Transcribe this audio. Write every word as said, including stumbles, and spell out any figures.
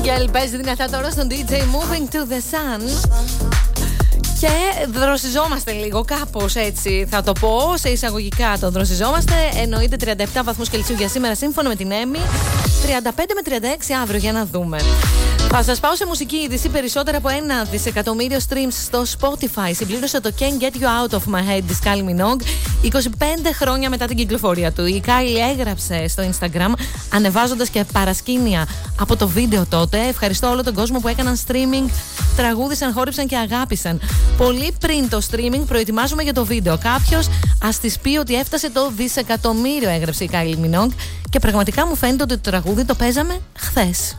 Angel παίζει δυνατά τώρα στον ντι τζέι Moving to the Sun. Και δροσιζόμαστε λίγο, κάπως έτσι θα το πω. Σε εισαγωγικά το δροσιζόμαστε. Εννοείται τριάντα επτά βαθμούς Κελσίου για σήμερα, σύμφωνα με την Έμι. τριάντα πέντε με τριάντα έξι αύριο, για να δούμε. Θα σας πάω σε μουσική είδηση. Περισσότερα από ένα δισεκατομμύριο streams στο Spotify συμπλήρωσε το Can't Get You Out of My Head της Kylie Minogue είκοσι πέντε χρόνια μετά την κυκλοφορία του. Η Kylie έγραψε στο Instagram, ανεβάζοντας και παρασκήνια από το βίντεο τότε. Ευχαριστώ όλο τον κόσμο που έκαναν streaming, τραγούδισαν, χόρεψαν και αγάπησαν. Πολύ πριν το streaming προετοιμάζουμε για το βίντεο. Κάποιος ας της πει ότι έφτασε το δισεκατομμύριο, έγραψε η Kylie Minogue. Και πραγματικά μου φαίνεται ότι το τραγούδι το παίζαμε χθες.